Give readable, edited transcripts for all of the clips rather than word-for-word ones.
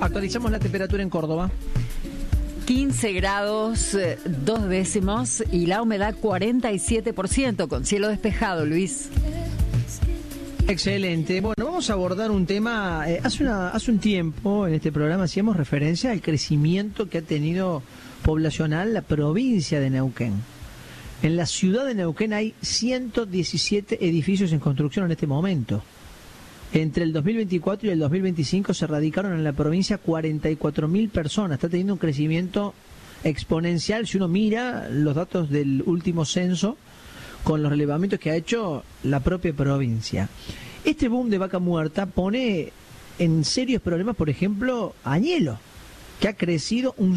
Actualizamos la temperatura en Córdoba. 15 grados, 2 décimos y la humedad 47%, con cielo despejado, Luis. Excelente. Bueno, vamos a abordar un tema. Hace un tiempo en este programa hacíamos referencia al crecimiento que ha tenido poblacional la provincia de Neuquén. En la ciudad de Neuquén hay 117 edificios en construcción en este momento. Entre el 2024 y el 2025 se radicaron en la provincia 44.000 personas. Está teniendo un crecimiento exponencial si uno mira los datos del último censo con los relevamientos que ha hecho la propia provincia. Este boom de vaca muerta pone en serios problemas, por ejemplo, a Añelo, que ha crecido un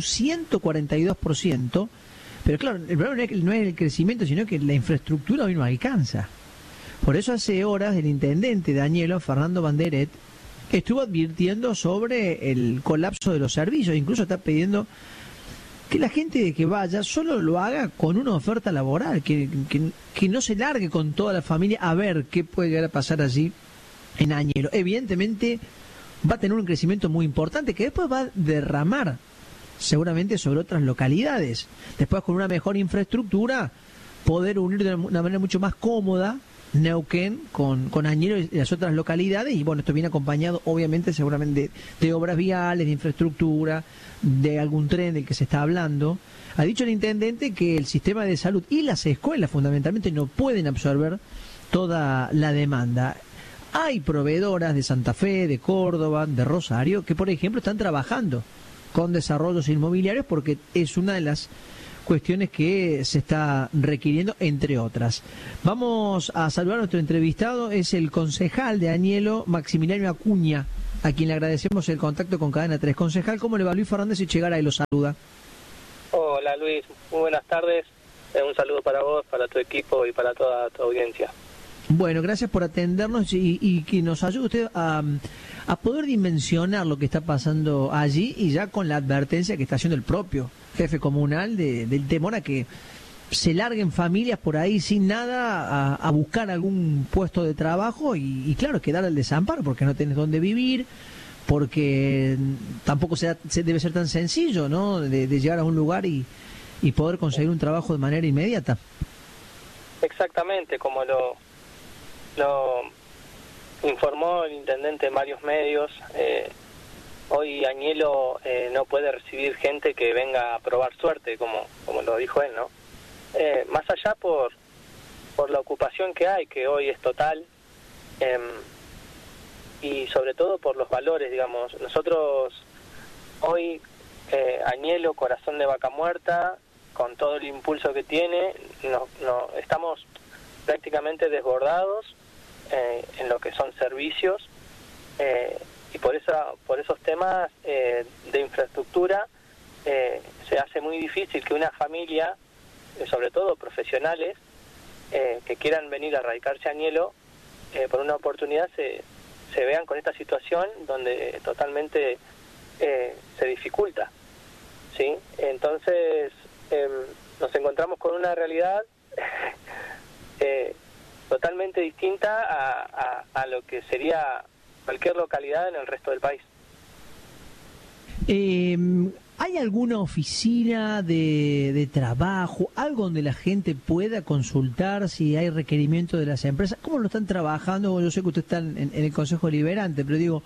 142%, pero claro, el problema no es el crecimiento, sino que la infraestructura hoy no alcanza. Por eso hace horas el intendente de Añelo, Fernando Banderet, estuvo advirtiendo sobre el colapso de los servicios, incluso está pidiendo que la gente que vaya solo lo haga con una oferta laboral, que no se largue con toda la familia a ver qué puede llegar a pasar allí en Añelo. Evidentemente va a tener un crecimiento muy importante que después va a derramar seguramente sobre otras localidades. Después, con una mejor infraestructura, poder unir de una manera mucho más cómoda Neuquén con Añelo y las otras localidades. Y bueno, esto viene acompañado obviamente seguramente de obras viales, de infraestructura, de algún tren del que se está hablando. Ha dicho el intendente que el sistema de salud y las escuelas fundamentalmente no pueden absorber toda la demanda. Hay proveedoras de Santa Fe, de Córdoba, de Rosario, que por ejemplo están trabajando con desarrollos inmobiliarios porque es una de las cuestiones que se está requiriendo, entre otras. Vamos a saludar a nuestro entrevistado, es el concejal de Añelo, Maximiliano Acuña, a quien le agradecemos el contacto con Cadena 3. Concejal, ¿cómo le va? Luis Fernández Echegaray lo saluda. Hola Luis, muy buenas tardes. Un saludo para vos, para tu equipo y para toda tu audiencia. Bueno, gracias por atendernos y que nos ayude usted a poder dimensionar lo que está pasando allí, y ya con la advertencia que está haciendo el propio jefe comunal del temor a que se larguen familias por ahí sin nada a buscar algún puesto de trabajo y claro, quedar al desamparo porque no tenés dónde vivir, porque tampoco debe ser tan sencillo, ¿no? De llegar a un lugar y poder conseguir un trabajo de manera inmediata. Exactamente, como lo informó el intendente en varios medios, hoy Añelo no puede recibir gente que venga a probar suerte, como lo dijo él, ¿no? Más allá por la ocupación que hay, que hoy es total, y sobre todo por los valores, digamos. Nosotros hoy, Añelo, corazón de vaca muerta, con todo el impulso que tiene, estamos prácticamente desbordados en lo que son servicios, y por esos temas de infraestructura se hace muy difícil que una familia, sobre todo profesionales, que quieran venir a radicarse a Añelo por una oportunidad, se vean con esta situación donde totalmente se dificulta, ¿sí? Entonces nos encontramos con una realidad totalmente distinta a lo que sería cualquier localidad en el resto del país. ¿Hay alguna oficina de trabajo, algo donde la gente pueda consultar si hay requerimiento de las empresas? ¿Cómo lo están trabajando? Yo sé que usted está en el Consejo Deliberante, pero digo,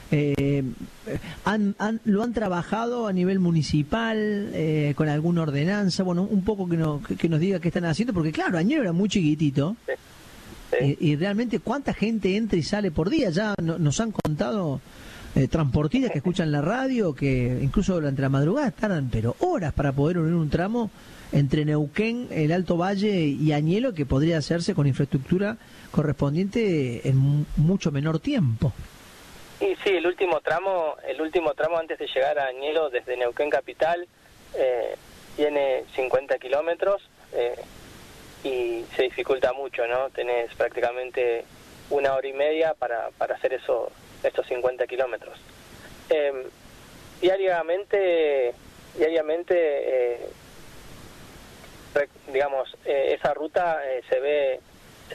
¿lo han trabajado a nivel municipal, con alguna ordenanza? Bueno, un poco que nos diga qué están haciendo, porque claro, Añelo era muy chiquitito. Sí. Sí. Y realmente cuánta gente entra y sale por día. Ya nos han contado transportistas que escuchan la radio que incluso durante la madrugada tardan pero horas para poder unir un tramo entre Neuquén, el Alto Valle y Añelo, que podría hacerse con infraestructura correspondiente en mucho menor tiempo. Y sí, el último tramo antes de llegar a Añelo desde Neuquén capital tiene 50 kilómetros, y se dificulta mucho, ¿no? Tenés prácticamente 1 hora y media para hacer estos 50 kilómetros. Diariamente, digamos, esa ruta se ve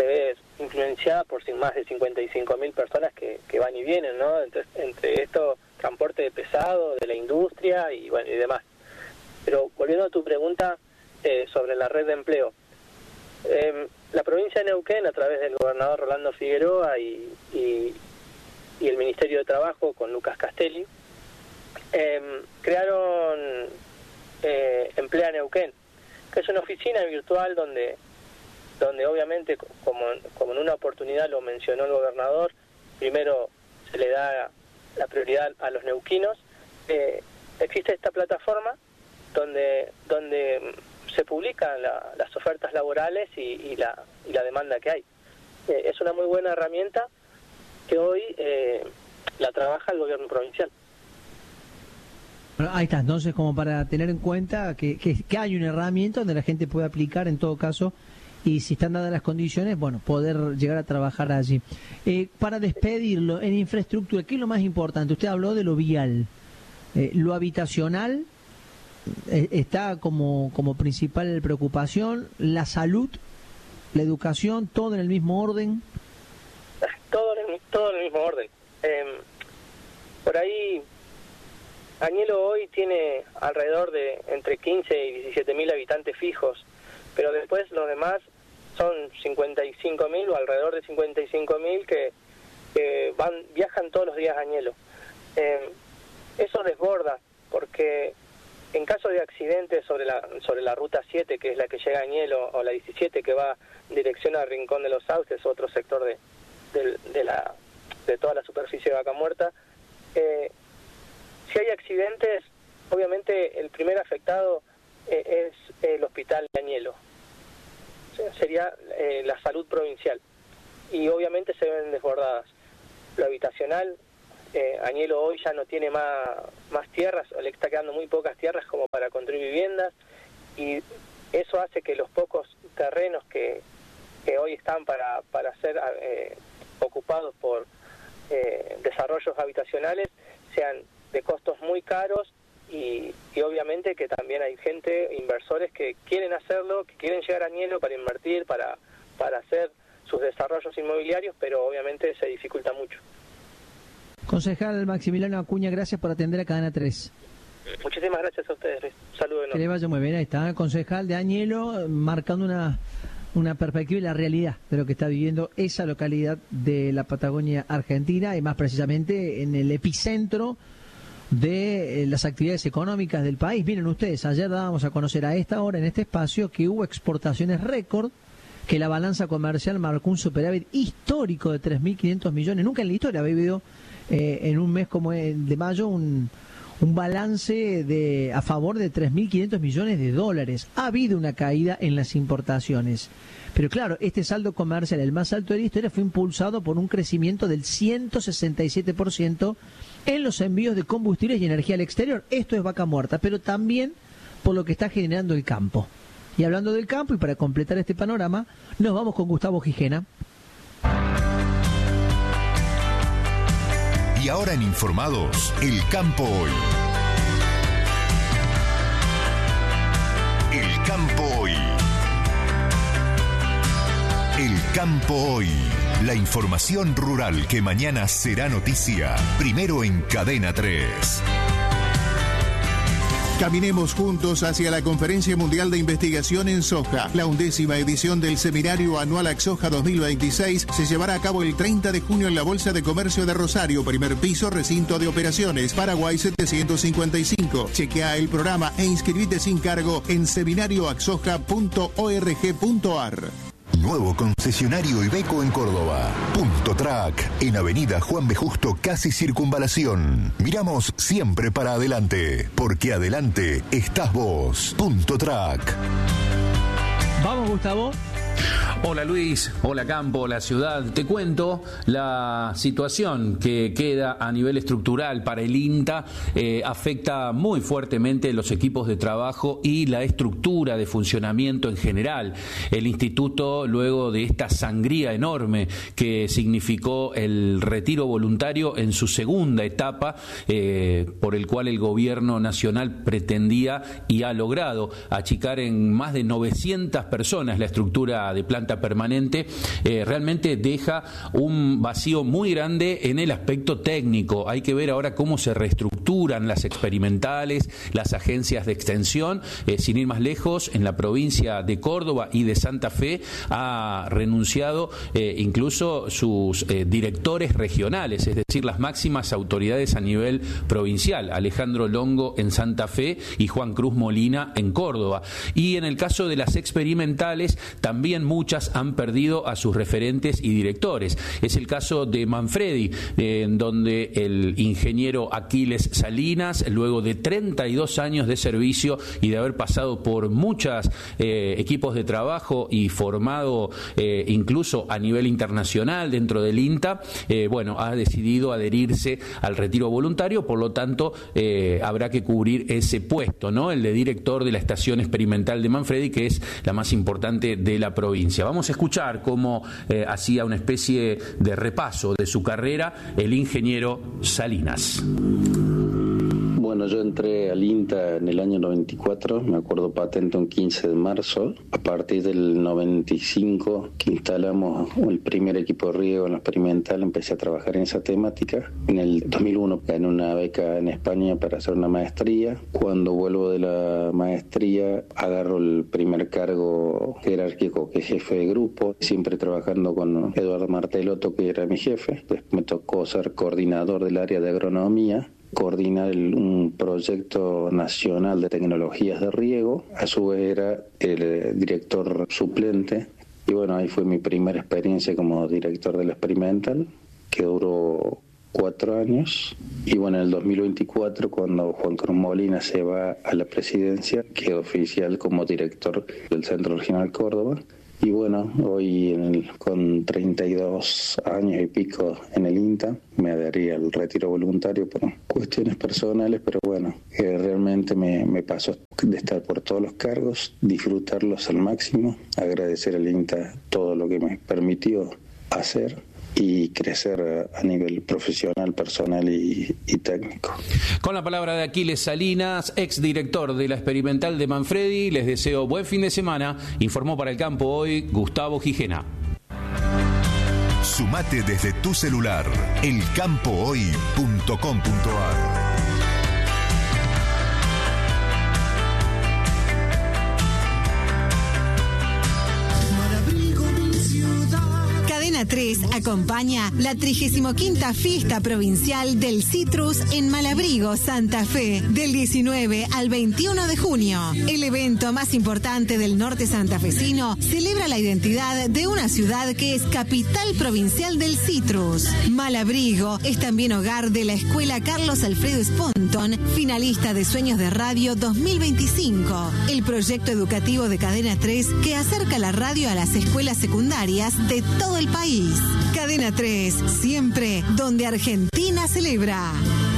influenciada por más de 55.000 personas que van y vienen, ¿no? Entonces, entre esto transporte pesado, de la industria y bueno y demás. Pero volviendo a tu pregunta sobre la red de empleo, la provincia de Neuquén, a través del gobernador Rolando Figueroa y el Ministerio de Trabajo con Lucas Castelli, crearon Emplea Neuquén, que es una oficina virtual donde obviamente, como en una oportunidad lo mencionó el gobernador, primero se le da la prioridad a los neuquinos. Existe esta plataforma donde se publican las ofertas laborales y la demanda que hay. Es una muy buena herramienta que hoy la trabaja el gobierno provincial. Bueno, ahí está, entonces como para tener en cuenta que hay una herramienta donde la gente puede aplicar en todo caso, y si están dadas las condiciones, bueno, poder llegar a trabajar allí. Para despedirlo, en infraestructura, ¿qué es lo más importante? Usted habló de lo vial, lo habitacional está como principal preocupación, la salud, la educación, todo en el mismo orden. Todo en el mismo orden. Por ahí Añelo hoy tiene alrededor de entre 15 y 17 mil habitantes fijos, pero después los demás son 55.000 o alrededor de 55.000 que viajan todos los días a Añelo. Eso desborda, porque en caso de accidentes sobre la ruta 7, que es la que llega a Añelo, o la 17 que va en dirección al Rincón de los Sauces, otro sector de toda la superficie de Vaca Muerta, si hay accidentes, obviamente el primer afectado es el hospital de Añelo. Sería la salud provincial, y obviamente se ven desbordadas. Lo habitacional, Añelo hoy ya no tiene más tierras, o le está quedando muy pocas tierras como para construir viviendas, y eso hace que los pocos terrenos que hoy están para ser ocupados por desarrollos habitacionales sean de costos muy caros, y obviamente que también hay gente, inversores que quieren hacerlo, que quieren llegar a Añelo para invertir, para hacer sus desarrollos inmobiliarios, pero obviamente se dificulta mucho. Concejal Maximiliano Acuña, gracias por atender a Cadena 3. Muchísimas gracias a ustedes, Luis. Saludos. Que le vaya muy bien. Ahí está el concejal de Añelo marcando una perspectiva y la realidad de lo que está viviendo esa localidad de la Patagonia Argentina, y más precisamente en el epicentro de las actividades económicas del país. Miren ustedes, ayer dábamos a conocer a esta hora en este espacio que hubo exportaciones récord, que la balanza comercial marcó un superávit histórico de 3.500 millones. Nunca en la historia había habido en un mes como el de mayo un balance a favor de 3.500 millones de dólares. Ha habido una caída en las importaciones. Pero claro, este saldo comercial, el más alto de la historia, fue impulsado por un crecimiento del 167% en los envíos de combustibles y energía al exterior. Esto es Vaca Muerta, pero también por lo que está generando el campo. Y hablando del campo, y para completar este panorama, nos vamos con Gustavo Gijena. Y ahora en Informados, El Campo Hoy. El Campo Hoy. El Campo Hoy. La información rural que mañana será noticia. Primero en Cadena 3. Caminemos juntos hacia la Conferencia Mundial de Investigación en Soja. La 11ª edición del Seminario Anual AgSoja 2026 se llevará a cabo el 30 de junio en la Bolsa de Comercio de Rosario, primer piso, recinto de operaciones, Paraguay 755. Chequea el programa e inscribite sin cargo en seminarioagsoja.org.ar. Nuevo concesionario Iveco en Córdoba. Punto Track, en Avenida Juan B. Justo, casi Circunvalación. Miramos siempre para adelante, porque adelante estás vos. Punto Track. Vamos, Gustavo. Hola Luis, hola Campo, hola ciudad. Te cuento la situación que queda a nivel estructural para el INTA. Afecta muy fuertemente los equipos de trabajo y la estructura de funcionamiento en general. El instituto, luego de esta sangría enorme que significó el retiro voluntario en su segunda etapa, por el cual el gobierno nacional pretendía y ha logrado achicar en más de 900 personas la estructura obra de planta permanente, realmente deja un vacío muy grande en el aspecto técnico. Hay que ver ahora cómo se reestructuran las experimentales, las agencias de extensión. Sin ir más lejos, en la provincia de Córdoba y de Santa Fe ha renunciado incluso sus directores regionales, es decir, las máximas autoridades a nivel provincial, Alejandro Longo en Santa Fe y Juan Cruz Molina en Córdoba. Y en el caso de las experimentales, también muchas han perdido a sus referentes y directores. Es el caso de Manfredi, en donde el ingeniero Aquiles Salinas, luego de 32 años de servicio y de haber pasado por muchos equipos de trabajo y formado incluso a nivel internacional dentro del INTA, ha decidido adherirse al retiro voluntario. Por lo tanto, habrá que cubrir ese puesto, ¿no? El de director de la estación experimental de Manfredi, que es la más importante de la provincia. Vamos a escuchar cómo hacía una especie de repaso de su carrera el ingeniero Salinas. Bueno, yo entré al INTA en el año 94, me acuerdo patente un 15 de marzo. A partir del 95, que instalamos el primer equipo de riego en la experimental, empecé a trabajar en esa temática. En el 2001 gané una beca en España para hacer una maestría. Cuando vuelvo de la maestría, agarro el primer cargo jerárquico, que es jefe de grupo, siempre trabajando con Eduardo Martelotto, que era mi jefe. Después me tocó ser coordinador del área de agronomía, coordinar un proyecto nacional de tecnologías de riego. A su vez era el director suplente. Y bueno, ahí fue mi primera experiencia como director del experimental, que duró 4 años. Y bueno, en el 2024, cuando Juan Cruz Molina se va a la presidencia, quedó oficial como director del Centro Regional Córdoba. Y bueno, hoy con 32 años y pico en el INTA, me adherí al retiro voluntario por cuestiones personales, pero bueno, realmente me pasó de estar por todos los cargos, disfrutarlos al máximo, agradecer al INTA todo lo que me permitió hacer y crecer a nivel profesional, personal y técnico. Con la palabra de Aquiles Salinas, exdirector de la experimental de Manfredi, les deseo buen fin de semana. Informó para El Campo Hoy Gustavo Gijena. Sumate desde tu celular, elcampohoy.com.ar. Cadena 3 acompaña la 35ª Fiesta Provincial del Citrus en Malabrigo, Santa Fe, del 19 al 21 de junio. El evento más importante del norte santafesino celebra la identidad de una ciudad que es capital provincial del citrus. Malabrigo es también hogar de la Escuela Carlos Alfredo Sponton, finalista de Sueños de Radio 2025, el proyecto educativo de Cadena 3 que acerca la radio a las escuelas secundarias de todo el país. Cadena 3, siempre donde Argentina celebra.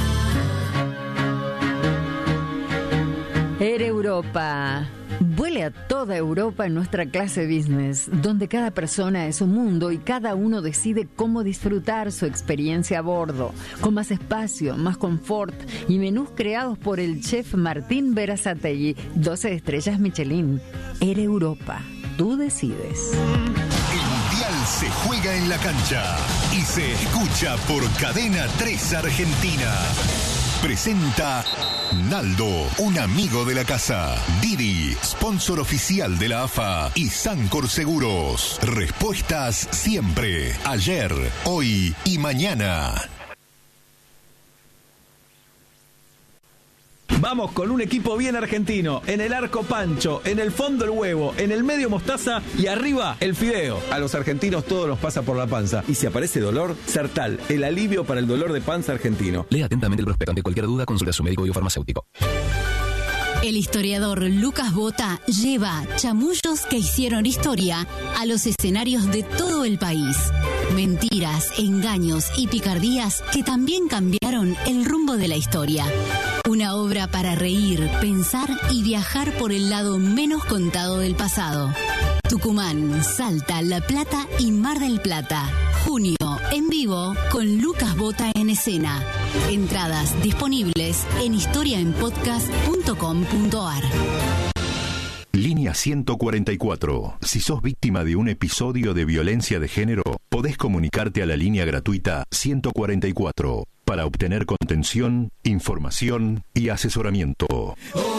Air Europa. Vuele a toda Europa en nuestra clase business, donde cada persona es un mundo y cada uno decide cómo disfrutar su experiencia a bordo, con más espacio, más confort y menús creados por el chef Martín Berazategui, 12 estrellas Michelin. Air Europa, tú decides. Se juega en la cancha y se escucha por Cadena 3 Argentina. Presenta Naldo, un amigo de la casa. Didi, sponsor oficial de la AFA y Sancor Seguros. Respuestas siempre, ayer, hoy y mañana. Vamos con un equipo bien argentino. En el arco Pancho, en el fondo el huevo, en el medio mostaza y arriba el fideo. A los argentinos todo nos pasa por la panza. Y si aparece dolor, Sertal, el alivio para el dolor de panza argentino. Lea atentamente el prospecto. Ante cualquier duda, consulta a su médico biofarmacéutico. El historiador Lucas Bota lleva chamullos que hicieron historia a los escenarios de todo el país. Mentiras, engaños y picardías que también cambiaron el rumbo de la historia. Una obra para reír, pensar y viajar por el lado menos contado del pasado. Tucumán, Salta, La Plata y Mar del Plata. Junio, en vivo, con Lucas Bota en escena. Entradas disponibles en historiaenpodcast.com.ar. Línea línea 144. Si sos víctima de un episodio de violencia de género, podés comunicarte a la línea gratuita 144 para obtener contención, información y asesoramiento.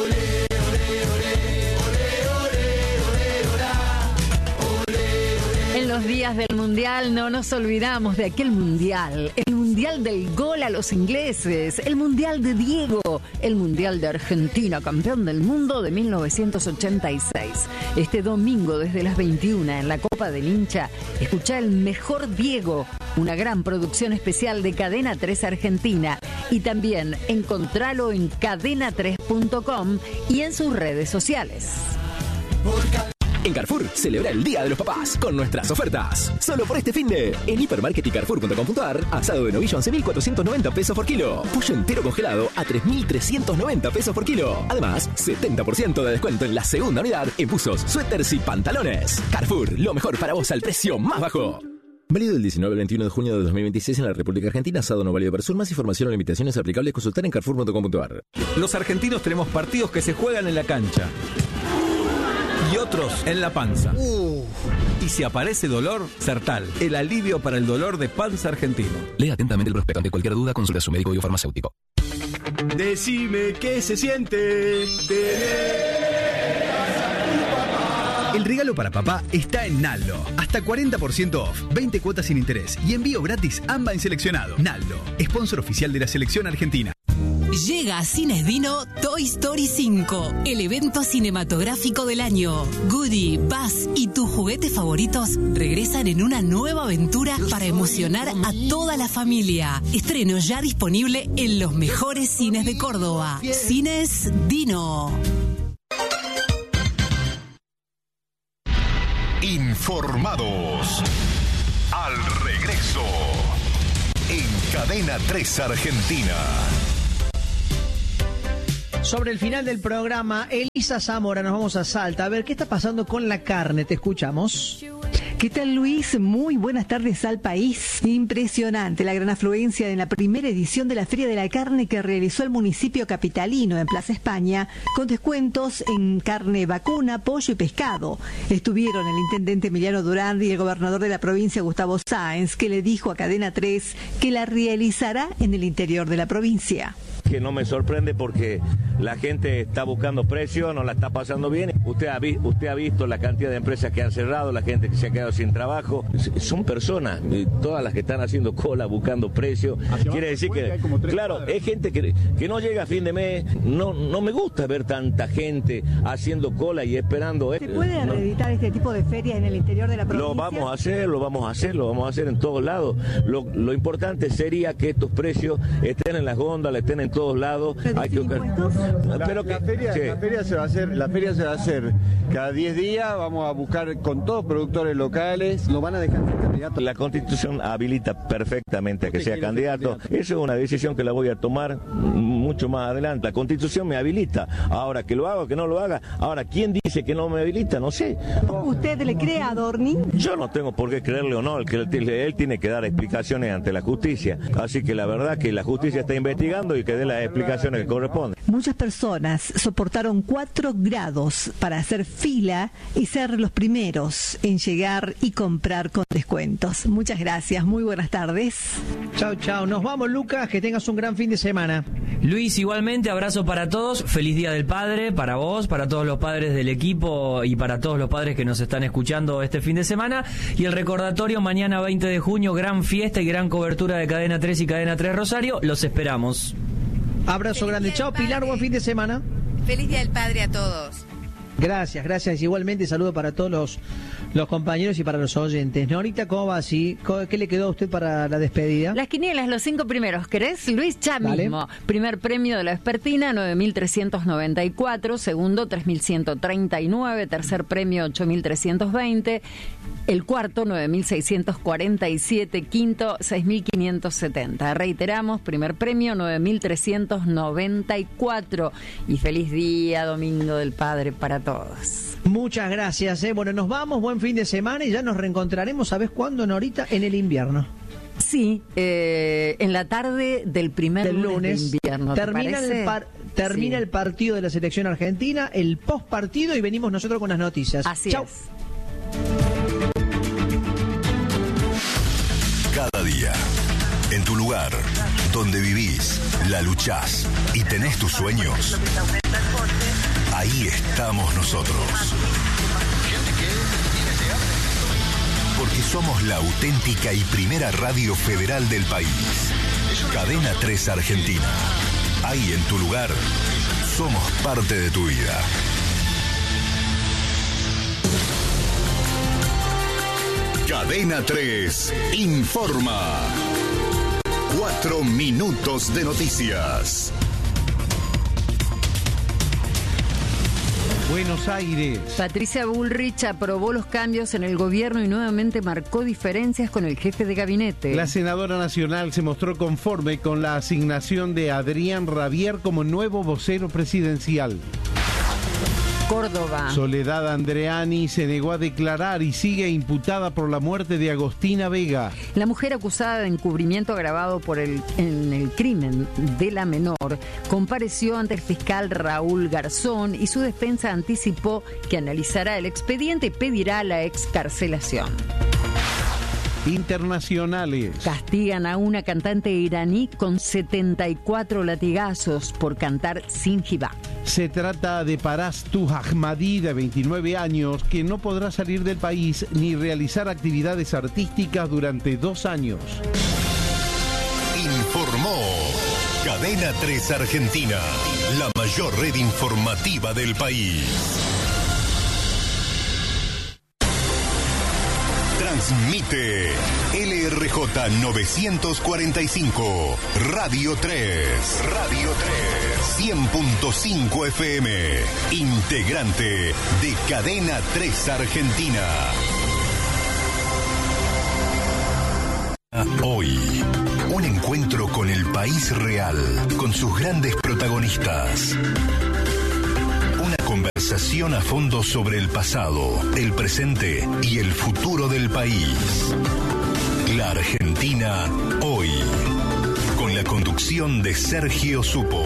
En los días del Mundial no nos olvidamos de aquel Mundial, el Mundial del gol a los ingleses, el Mundial de Diego, el Mundial de Argentina, campeón del mundo de 1986. Este domingo desde las 21 en la Copa del Hincha, escuchá el mejor Diego, una gran producción especial de Cadena 3 Argentina, y también encontralo en cadena3.com y en sus redes sociales. En Carrefour, celebra el Día de los Papás con nuestras ofertas. Solo por este finde, en Hipermarket y Carrefour.com.ar, asado de novillo 11.490 pesos por kilo. Pollo entero congelado a 3.390 pesos por kilo. Además, 70% de descuento en la segunda unidad en buzos, suéteres y pantalones. Carrefour, lo mejor para vos al precio más bajo. Válido del 19 al 21 de junio de 2026 en la República Argentina, asado no válido para sur. Más información o limitaciones aplicables, consultar en Carrefour.com.ar. Los argentinos tenemos partidos que se juegan en la cancha y otros en la panza. Y si aparece dolor, Sertal, el alivio para el dolor de panza argentino. Lea atentamente el prospecto. Ante cualquier duda, consulte a su médico o farmacéutico. Decime qué se siente tener. El regalo para papá está en Naldo. Hasta 40% off, 20 cuotas sin interés y envío gratis AMBA en seleccionado. Naldo, sponsor oficial de la selección argentina. Llega a Cines Dino Toy Story 5, el evento cinematográfico del año. Woody, Buzz y tus juguetes favoritos regresan en una nueva aventura para emocionar a toda la familia. Estreno ya disponible en los mejores cines de Córdoba. Cines Dino. Informados. Al regreso. En Cadena 3 Argentina. Sobre el final del programa, Elisa Zamora, nos vamos a Salta. A ver, ¿qué está pasando con la carne? Te escuchamos. ¿Qué tal, Luis? Muy buenas tardes al país. Impresionante la gran afluencia en la primera edición de la Feria de la Carne que realizó el municipio capitalino en Plaza España, con descuentos en carne vacuna, pollo y pescado. Estuvieron el intendente Emiliano Durán y el gobernador de la provincia, Gustavo Sáenz, que le dijo a Cadena 3 que la realizará en el interior de la provincia. Que no me sorprende porque la gente está buscando precio, no la está pasando bien. Usted ha visto la cantidad de empresas que han cerrado, la gente que se ha quedado sin trabajo. Son personas, todas las que están haciendo cola buscando precio. Quiere decir que, claro, es gente que no llega a fin de mes. No me gusta ver tanta gente haciendo cola y esperando. ¿Se puede reeditar este tipo de ferias en el interior de la provincia? Lo vamos a hacer en todos lados. Lo importante sería que estos precios estén en las góndolas, estén en todos lados. Hay que... Pero la feria se va a hacer cada 10 días. Vamos a buscar con todos productores locales. ¿Lo van a dejar ser candidato? La Constitución habilita perfectamente a que sea candidato. Eso es una decisión que la voy a tomar mucho más adelante. La Constitución me habilita. Ahora, que lo haga o que no lo haga. Ahora, ¿quién dice que no me habilita? No sé. ¿Usted le cree a Dorni? Yo no tengo por qué creerle o no. Él tiene que dar explicaciones ante la justicia. Así que la verdad que la justicia está investigando y que dé las explicaciones que corresponden. Muchas personas soportaron 4 grados para hacer fila y ser los primeros en llegar y comprar con descuentos. Muchas gracias, muy buenas tardes. Chao. Nos vamos, Lucas, que tengas un gran fin de semana. Luis, igualmente, abrazo para todos, feliz Día del Padre, para vos, para todos los padres del equipo y para todos los padres que nos están escuchando este fin de semana. Y el recordatorio, mañana 20 de junio, gran fiesta y gran cobertura de Cadena 3 y Cadena 3 Rosario, los esperamos. Abrazo grande, chao Pilar, buen fin de semana. Feliz Día del Padre a todos. Gracias. Igualmente saludo para todos los compañeros y para los oyentes. Norita, ¿cómo va así? ¿Qué le quedó a usted para la despedida? Las quinielas, los 5 primeros. ¿Querés, Luis? Ya mismo. Primer premio de la Vespertina, 9.394. Segundo, 3.139. Tercer premio, 8.320. El cuarto, 9.647. Quinto, 6.570. Reiteramos, primer premio, 9.394. Y feliz día, Domingo del Padre, para todos. Muchas gracias. Bueno, nos vamos, buen fin de semana y ya nos reencontraremos, ¿sabes cuándo, Norita? En el invierno. Sí, en la tarde del primer lunes de invierno. Termina el partido de la selección argentina, el postpartido, y venimos nosotros con las noticias. Así Chau. es. Cada día, en tu lugar, donde vivís, la luchás y tenés tus sueños, ahí estamos nosotros. Porque somos la auténtica y primera radio federal del país. Cadena 3 Argentina. Ahí en tu lugar, somos parte de tu vida. Cadena 3 informa. 4 minutos de noticias. Buenos Aires. Patricia Bullrich aprobó los cambios en el gobierno y nuevamente marcó diferencias con el jefe de gabinete. La senadora nacional se mostró conforme con la asignación de Adrián Rabier como nuevo vocero presidencial. Córdoba. Soledad Andreani se negó a declarar y sigue imputada por la muerte de Agostina Vega. La mujer acusada de encubrimiento agravado en el crimen de la menor compareció ante el fiscal Raúl Garzón y su defensa anticipó que analizará el expediente y pedirá la excarcelación. Internacionales. Castigan a una cantante iraní con 74 latigazos por cantar sin hijab. Se trata de Parastu Ahmadi, de 29 años, que no podrá salir del país ni realizar actividades artísticas durante 2 años. Informó Cadena 3 Argentina, la mayor red informativa del país. Transmite LRJ 945, Radio 3, 100.5 FM, integrante de Cadena 3 Argentina. Hoy, un encuentro con el país real, con sus grandes protagonistas. Una conversación a fondo sobre el pasado, el presente y el futuro del país. La Argentina hoy, con la conducción de Sergio Supo.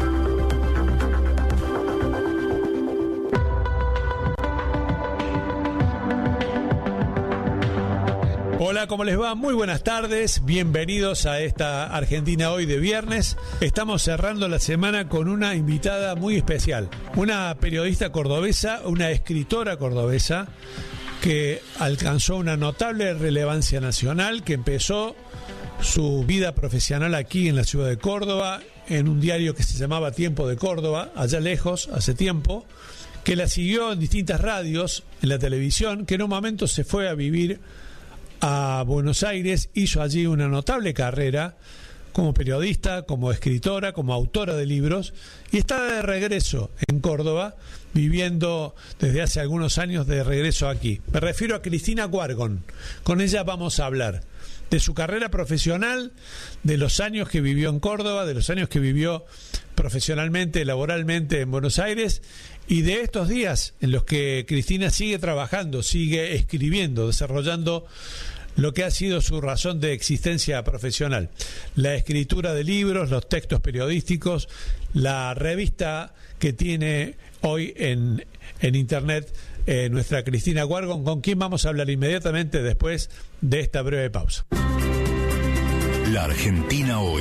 Hola, ¿cómo les va? Muy buenas tardes, bienvenidos a esta Argentina Hoy de viernes. Estamos cerrando la semana con una invitada muy especial, una periodista cordobesa, una escritora cordobesa que alcanzó una notable relevancia nacional, que empezó su vida profesional aquí en la ciudad de Córdoba, en un diario que se llamaba Tiempo de Córdoba, allá lejos, hace tiempo, que la siguió en distintas radios, en la televisión, que en un momento se fue a vivir a Buenos Aires, hizo allí una notable carrera como periodista, como escritora, como autora de libros, y está de regreso en Córdoba, viviendo desde hace algunos años de regreso aquí. Me refiero a Cristina Guargón. Con ella vamos a hablar de su carrera profesional, de los años que vivió en Córdoba, de los años que vivió profesionalmente, laboralmente en Buenos Aires, y de estos días en los que Cristina sigue trabajando, sigue escribiendo, desarrollando lo que ha sido su razón de existencia profesional: la escritura de libros, los textos periodísticos, la revista que tiene hoy en internet nuestra Cristina Guargón, con quien vamos a hablar inmediatamente después de esta breve pausa. La Argentina Hoy.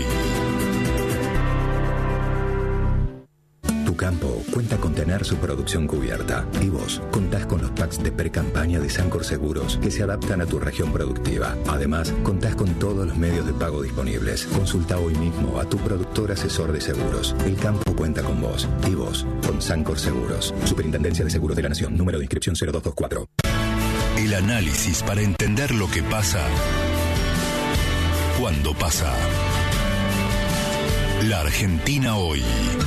Tu campo cuenta con tener su producción cubierta y vos contás con los packs de pre-campaña de Sancor Seguros que se adaptan a tu región productiva. Además, contás con todos los medios de pago disponibles. Consulta hoy mismo a tu productor asesor de seguros. El campo cuenta con vos y vos con Sancor Seguros. Superintendencia de Seguros de la Nación. Número de inscripción 0224. El análisis para entender lo que pasa cuando pasa. La Argentina Hoy.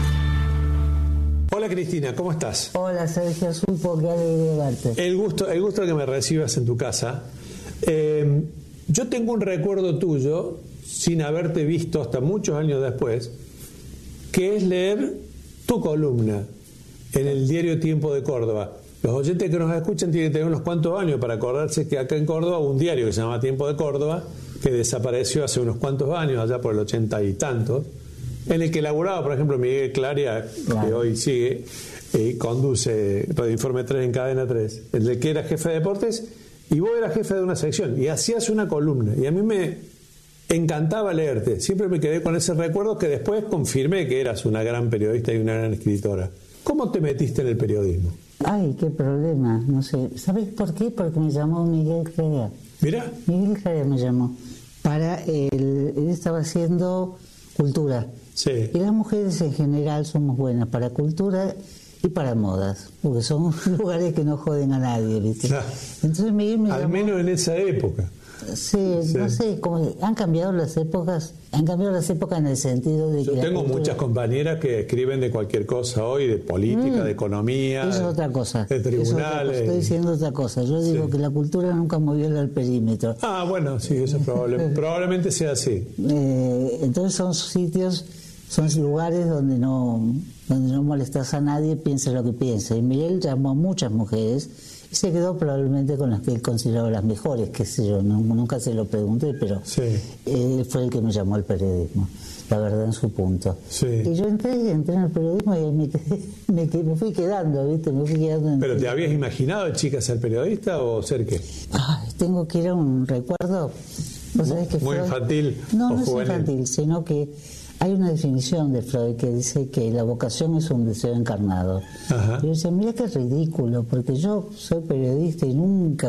Hola Cristina, ¿cómo estás? Hola Sergio Supo, qué alegría verte. El gusto de que me recibas en tu casa. Yo tengo un recuerdo tuyo, sin haberte visto hasta muchos años después, que es leer tu columna en el diario Tiempo de Córdoba. Los oyentes que nos escuchan tienen que tener unos cuantos años para acordarse que acá en Córdoba hubo un diario que se llama Tiempo de Córdoba, que desapareció hace unos cuantos años, allá por el 80 y tantos, en el que laburaba, por ejemplo, Miguel Claria, que hoy sigue y conduce Radio Informe 3 en Cadena 3, el que era jefe de deportes, y vos eras jefe de una sección, y hacías una columna, y a mí me encantaba leerte, siempre me quedé con ese recuerdo que después confirmé que eras una gran periodista y una gran escritora. ¿Cómo te metiste en el periodismo? Ay, qué problema, no sé. ¿Sabes por qué? Porque me llamó Miguel Claria. ¿Mira? Miguel Claria me llamó. Él estaba haciendo cultura. Sí. Y las mujeres en general somos buenas para cultura y para modas, porque son lugares que no joden a nadie, ¿viste? Claro. Entonces Miguel me llamó. Al menos en esa época. Sí, no sé, como han cambiado las épocas en el sentido de que... Yo tengo muchas compañeras que escriben de cualquier cosa hoy, de política, de economía, eso es otra cosa. De tribunales. Estoy diciendo otra cosa. Yo digo que la cultura nunca movió el perímetro. Ah, bueno, sí, eso es probablemente sea así. Entonces son sitios, son lugares donde no molestas a nadie, piense lo que piense. Y Miguel llamó a muchas mujeres y se quedó probablemente con las que él consideraba las mejores, qué sé yo, nunca se lo pregunté, pero él fue el que me llamó al periodismo, la verdad, en su punto. Sí. Y yo entré en el periodismo y me fui quedando, ¿viste? ¿Pero te habías imaginado de chica ser periodista o ser qué? Tengo que ir a un recuerdo, ¿vos sabés que muy Freud... infantil no, o no juvenil. Es infantil, sino que hay una definición de Freud que dice que la vocación es un deseo encarnado. Ajá. Y yo decía, mira qué ridículo, porque yo soy periodista y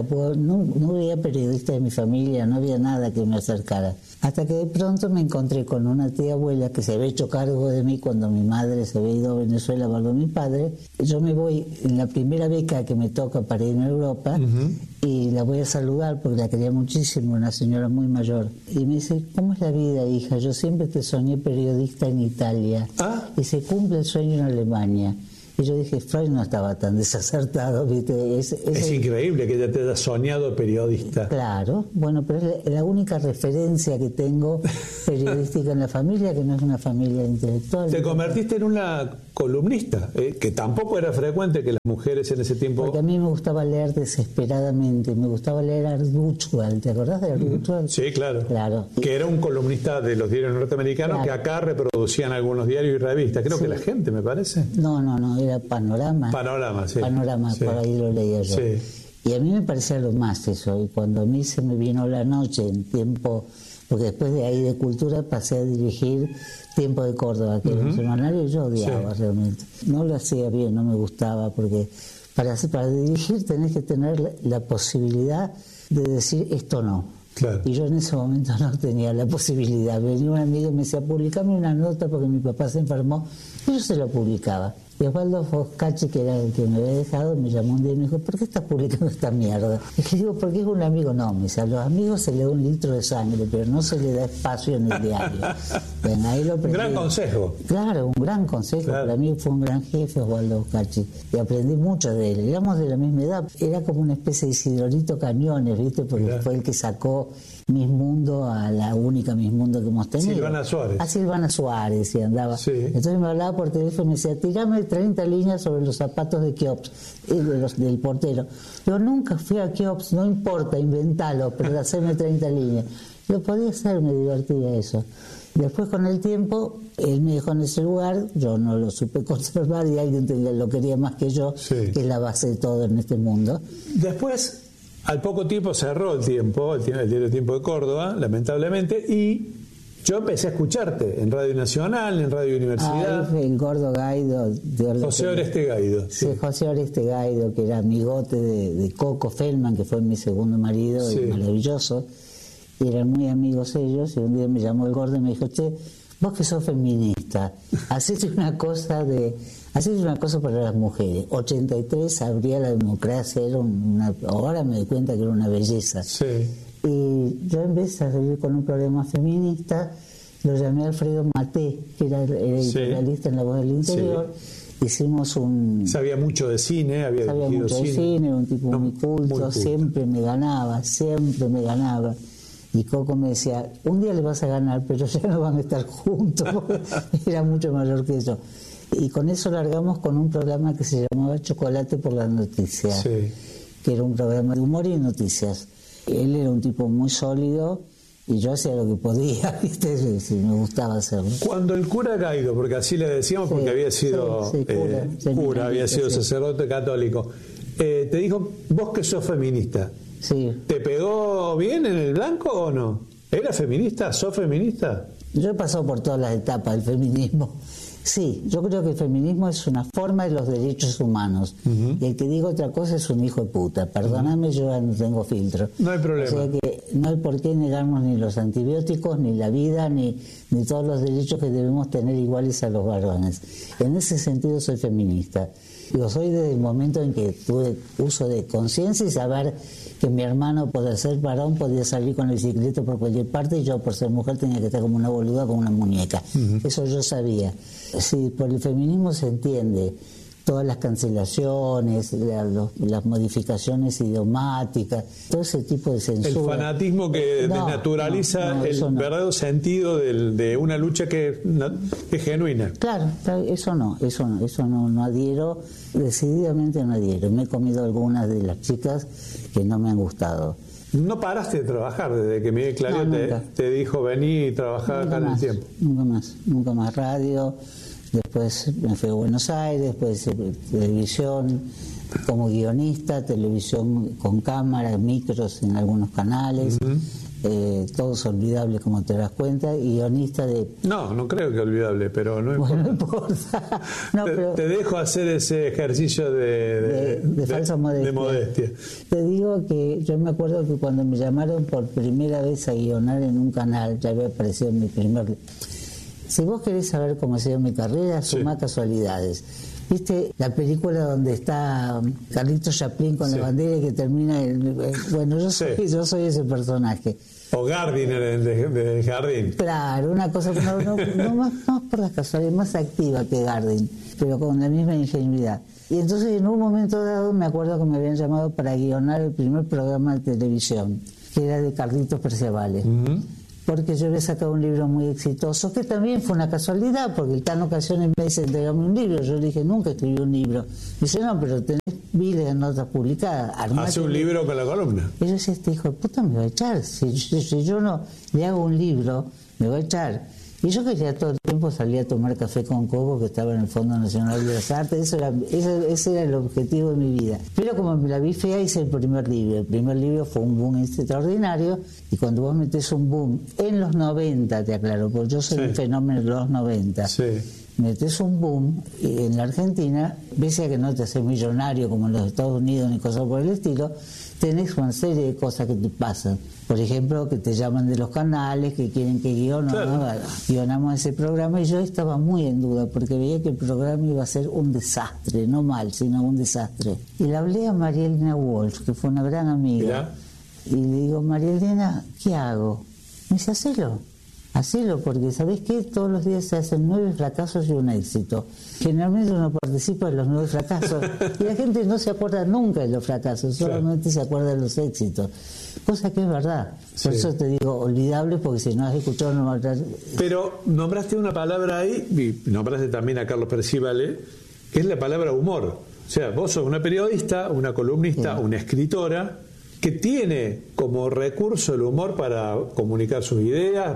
no había periodista de mi familia, no había nada que me acercara. Hasta que de pronto me encontré con una tía abuela que se había hecho cargo de mí cuando mi madre se había ido a Venezuela para mi padre. Yo me voy en la primera beca que me toca para irme a Europa y la voy a saludar porque la quería muchísimo, una señora muy mayor. Y me dice, ¿cómo es la vida, hija? Yo siempre te soñé periodista en Italia y se cumple el sueño en Alemania. Y yo dije, Freud no estaba tan desacertado, ¿viste? Es increíble que ella te haya soñado periodista. Claro, bueno, pero es la única referencia que tengo periodística en la familia, que no es una familia intelectual. Te convertiste en una columnista, que tampoco era frecuente que las mujeres en ese tiempo... Porque a mí me gustaba leer desesperadamente, me gustaba leer Arduchwald, ¿te acordás de Arduchwald? Sí, claro. Que era un columnista de los diarios norteamericanos que acá reproducían algunos diarios y revistas. Creo que La Gente, me parece. No, era Panorama. Panorama, sí. Panorama, por ahí lo leía yo. Sí. Y a mí me parecía lo más eso. Y cuando a mí se me vino la noche en tiempo, porque después de ahí de cultura pasé a dirigir Tiempo de Córdoba, que era un semanario, y yo odiaba realmente. No lo hacía bien, no me gustaba, porque para dirigir tenés que tener la posibilidad de decir esto no. Claro. Y yo en ese momento no tenía la posibilidad. Venía un amigo y me decía, publicame una nota porque mi papá se enfermó, y yo se lo publicaba. Y Osvaldo Foscacci, que era el que me había dejado, me llamó un día y me dijo, ¿por qué estás publicando esta mierda? Y le digo, porque es un amigo. No, me dice, a los amigos se le da 1 litro de sangre, pero no se le da espacio en el diario. Bueno, ahí lo aprendí. Un gran consejo. Claro, un gran consejo. Claro. Para mí fue un gran jefe, Osvaldo Foscacci. Y aprendí mucho de él. Éramos de la misma edad. Era como una especie de Isidorito Cañones, ¿viste? Porque fue el que sacó Miss Mundo a la única Miss Mundo que hemos tenido. Silvana Suárez. A Silvana Suárez, y andaba. Sí. Entonces me hablaba por teléfono y me decía, tirame 30 líneas sobre los zapatos de Keops, del portero. Yo nunca fui a Keops, no importa, inventalo, pero hacerme 30 líneas. Lo podía hacer, me divertía eso. Después, con el tiempo, él me dejó en ese lugar, yo no lo supe conservar y alguien lo quería más que yo, que es la base de todo en este mundo. Después, al poco tiempo cerró el diario Tiempo de Córdoba, lamentablemente, y yo empecé a escucharte en Radio Nacional, en Radio Universidad. El gordo Gaido. José Oreste Gaido. Sí, José Oreste Gaido, que era amigote de Coco Feldman, que fue mi segundo marido, y maravilloso. Y eran muy amigos ellos, y un día me llamó el gordo y me dijo, che, vos que sos feminista, hacete una cosa para las mujeres. 83 abría la democracia, ahora me doy cuenta que era una belleza. Sí. Y yo, en vez de salir con un programa feminista, lo llamé a Alfredo Maté, que era editorialista en La Voz del Interior. Hicimos sabía mucho de cine, sabía mucho de cine, era un tipo muy culto, siempre me ganaba. Y Coco me decía, un día le vas a ganar, pero ya no van a estar juntos, porque era mucho mayor que yo. Y con eso largamos con un programa que se llamaba Chocolate por las Noticias, que era un programa de humor y noticias. Él era un tipo muy sólido, Y yo hacía lo que podía, ¿viste? Si me gustaba hacerlo. Cuando el cura Gaido, porque así le decíamos, Sí, porque había sido cura, había sido sacerdote católico, te dijo, vos que sos feminista, ¿te pegó bien en el blanco o no? ¿Era feminista? ¿Sos feminista? Yo he pasado por todas las etapas del feminismo. Sí, yo creo que el feminismo es una forma de los derechos humanos. Y el que diga otra cosa es un hijo de puta. Perdóname, yo ya no tengo filtro. No hay problema. O sea que no hay por qué negarnos ni los antibióticos, ni la vida, ni todos los derechos que debemos tener iguales a los varones. En ese sentido soy feminista. Yo soy desde el momento en que tuve uso de conciencia y saber que mi hermano, por ser varón, podía salir con la bicicleta por cualquier parte y yo, por ser mujer, tenía que estar como una boluda, como una muñeca. Eso yo sabía. Sí, por el feminismo se entiende todas las cancelaciones, las modificaciones idiomáticas, todo ese tipo de censura. El fanatismo que desnaturaliza el verdadero sentido de una lucha que es genuina. Claro, eso no adhiero, decididamente no adhiero. Me he comido algunas de las chicas que no me han gustado. No paraste de trabajar desde que Miguel Clario te dijo vení y trabajá acá en el tiempo. Nunca más radio. Después me fui a Buenos Aires, después televisión como guionista, televisión con cámaras, micros en algunos canales, todos olvidables como te das cuenta, y guionista de... No creo que olvidable, pero no importa. No importa. Pero te dejo hacer ese ejercicio de falsa modestia. Te digo que yo me acuerdo que cuando me llamaron por primera vez a guionar en un canal, ya había aparecido en mi primer... Si vos querés saber cómo ha sido mi carrera, sumá casualidades. ¿Viste la película donde está Carlitos Chaplin con la bandera y que termina bueno, yo soy ese personaje. O Gardiner de Jardín. Claro, una cosa no más por las casualidades, más activa que Gardin, pero con la misma ingenuidad. Y entonces en un momento dado me acuerdo que me habían llamado para guionar el primer programa de televisión, que era de Carlitos Perciabales. Porque yo había sacado un libro muy exitoso, que también fue una casualidad, porque en tal ocasiones me dice, entregame un libro. Yo le dije, nunca escribí un libro. Me dice, no, pero tenés miles de notas publicadas. Hace un libro con la columna. Y yo decía, este hijo de puta me va a echar. Si yo no le hago un libro, me va a echar. Y yo quería todo el tiempo salir a tomar café con Coco, que estaba en el Fondo Nacional de las Artes. Ese era el objetivo de mi vida. Pero como me la vi fea, hice el primer libro. El primer libro fue un boom extraordinario. Y cuando vos metés un boom en los 90, te aclaro, porque yo soy un fenómeno de los 90. Metés un boom en la Argentina, pese a que no te haces millonario como en los Estados Unidos ni cosas por el estilo, tenés una serie de cosas que te pasan. Por ejemplo, que te llaman de los canales, que quieren que guionamos ese programa, y yo estaba muy en duda, porque veía que el programa iba a ser un desastre, no mal, sino un desastre. Y le hablé a María Elena Walsh, que fue una gran amiga, y le digo, María Elena, ¿qué hago? Me dice, hacelo, porque ¿sabés qué? Todos los días se hacen 9 fracasos y un éxito. Generalmente uno participa en los 9 fracasos y la gente no se acuerda nunca de los fracasos, solamente se acuerda de los éxitos. Cosa que es verdad. Por eso te digo olvidable, porque si no has escuchado no vas a... Pero nombraste una palabra ahí, y nombraste también a Carlos Percivale, que es la palabra humor. O sea, vos sos una periodista, una columnista, una escritora, que tiene como recurso el humor para comunicar sus ideas,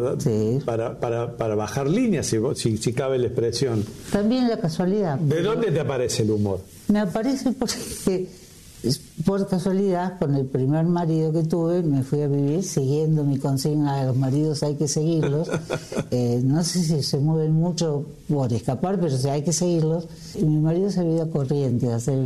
para bajar líneas, si cabe la expresión. También la casualidad. ¿De dónde te aparece el humor? Me aparece porque, por casualidad, con el primer marido que tuve, me fui a vivir siguiendo mi consigna de los maridos hay que seguirlos. No sé si se mueven mucho por escapar, pero hay que seguirlos. Y mi marido se había ido a Corrientes a hacer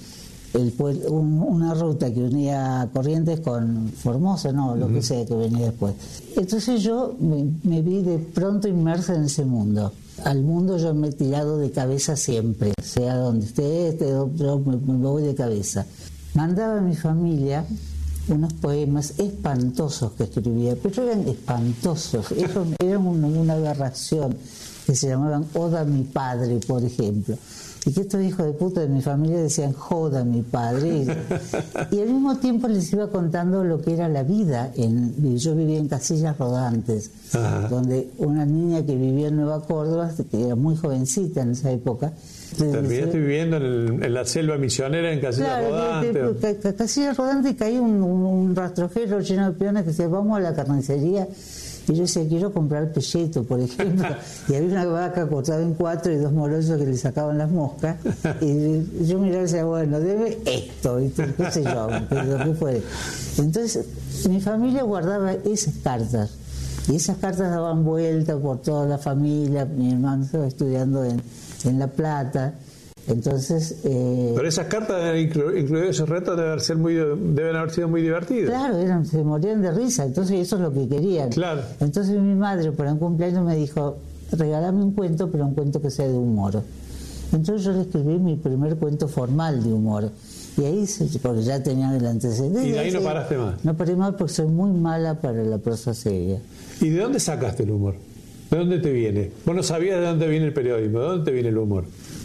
una ruta que unía Corrientes con Formosa, lo que sea que venía después. Entonces yo me vi de pronto inmersa en ese mundo. Al mundo yo me he tirado de cabeza siempre, sea donde esté, yo me voy de cabeza. Mandaba a mi familia unos poemas espantosos que escribía, pero eran espantosos, eran una aberración. que se llamaban Oda mi padre, por ejemplo. Y que estos hijos de puta de mi familia decían joda mi padre. Y al mismo tiempo les iba contando lo que era la vida. Yo vivía en Casillas Rodantes, donde una niña que vivía en Nueva Córdoba, que era muy jovencita en esa época. ¿Terminaste viviendo en la selva misionera en Casillas Rodantes? Casillas Rodantes, y caí un rastrojero lleno de peones que decía, vamos a la carnicería. Y yo decía, quiero comprar pelleto, por ejemplo. Y había una vaca cortada en 4 y 2 morosos que le sacaban las moscas. Y yo miraba y decía, bueno, debe esto, ¿viste? Qué sé yo, lo que fue. Entonces, mi familia guardaba esas cartas. Y esas cartas daban vuelta por toda la familia. Mi hermano estaba estudiando en La Plata. Entonces... Pero esas cartas, incluidos esos retos, deben haber sido muy divertidos. Claro, se morían de risa, entonces eso es lo que querían. Claro. Entonces mi madre, para un cumpleaños, me dijo, regálame un cuento, pero un cuento que sea de humor. Entonces yo le escribí mi primer cuento formal de humor. Y ahí, porque ya tenían el antecedente. ¿Y de ahí no paraste más? No paré más porque soy muy mala para la prosa seria. ¿Y de dónde sacaste el humor? ¿De dónde te viene? Vos no sabías de dónde viene el periodismo, ¿de dónde te viene el humor?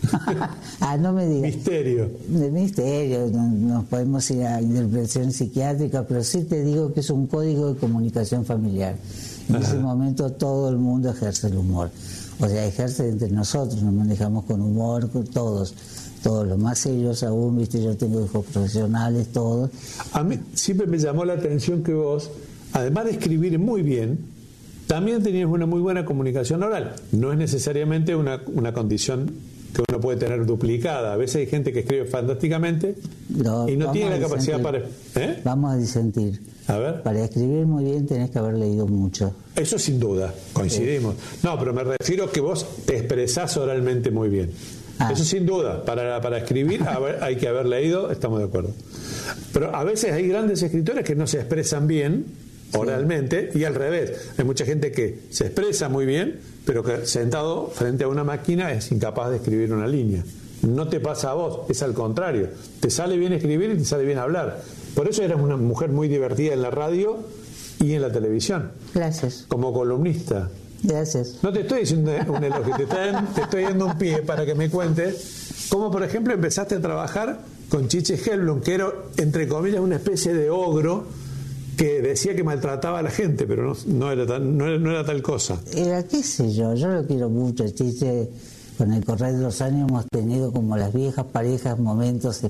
No me digas. Misterio. De misterio, no podemos ir a interpretación psiquiátrica, pero sí te digo que es un código de comunicación familiar. En ese momento todo el mundo ejerce el humor. O sea, ejerce entre nosotros, nos manejamos con humor, con todos, los más serios aún, viste, yo tengo hijos profesionales, todos. A mí siempre me llamó la atención que vos, además de escribir muy bien, también tenías una muy buena comunicación oral. No es necesariamente una condición que uno puede tener duplicada. A veces hay gente que escribe fantásticamente y no tiene la capacidad para... Vamos a disentir. A ver. Para escribir muy bien tenés que haber leído mucho. Eso sin duda, coincidimos. No, pero me refiero que vos te expresás oralmente muy bien. Eso sin duda. Para escribir hay que haber leído, estamos de acuerdo. Pero a veces hay grandes escritores que no se expresan bien oralmente, y al revés. Hay mucha gente que se expresa muy bien, pero que sentado frente a una máquina es incapaz de escribir una línea. No te pasa a vos, es al contrario. Te sale bien escribir y te sale bien hablar. Por eso eras una mujer muy divertida en la radio y en la televisión. Gracias. Como columnista. Gracias. No te estoy diciendo un elogio, te estoy dando un pie para que me cuentes cómo, por ejemplo, empezaste a trabajar con Chiche Helblum, que era, entre comillas, una especie de ogro que decía que maltrataba a la gente, pero no era tal cosa. Era, qué sé yo lo quiero mucho, Chiche. Con el correr de los años hemos tenido como las viejas parejas momentos